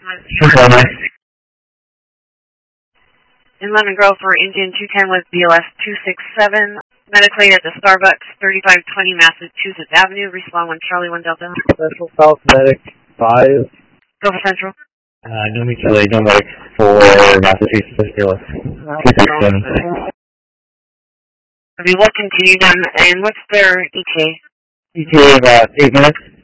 Okay. In Lemon Grove for Indian 210 with BLS 267. Medically at the Starbucks, 3520 Massachusetts Avenue. Respawn 1 Charlie 1 Delta. Central South Medic 5. Go for Central. No meet Charlie, no medic for Massachusetts BLS 267. Have you looked into them, and what's their ETA? ETA about 8 minutes.